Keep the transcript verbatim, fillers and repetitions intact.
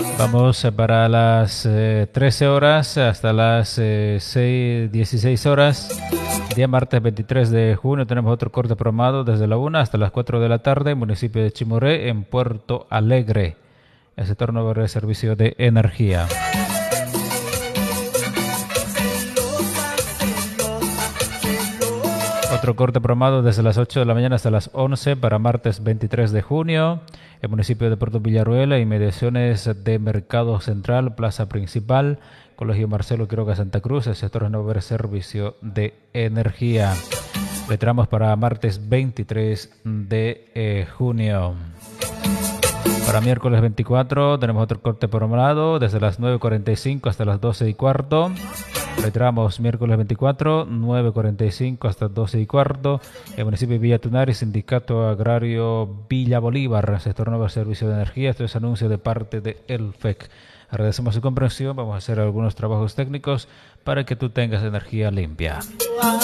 Vamos eh, para las eh, trece horas hasta las eh, seis, dieciséis horas. Día martes veintitrés de junio tenemos otro corte programado desde la una hasta las cuatro de la tarde, municipio de Chimoré, en Puerto Alegre. El sector nuevo de servicio de energía. Otro corte programado desde las ocho de la mañana hasta las once para martes veintitrés de junio. El municipio de Puerto Villarruel, inmediaciones de Mercado Central, Plaza Principal, Colegio Marcelo Quiroga Santa Cruz, el sector nuevo de servicio de energía. Retramos para martes veintitrés de eh, junio. Para miércoles veinticuatro tenemos otro corte programado desde las nueve cuarenta y cinco hasta las doce y cuarto. Retramos miércoles veinticuatro, nueve cuarenta y cinco hasta doce y cuarto. El municipio de Villa Tunari, Sindicato Agrario Villa Bolívar, sector nuevo servicio de energía. Esto es anuncio de parte de el F E C. Agradecemos su comprensión. Vamos a hacer algunos trabajos técnicos para que tú tengas energía limpia.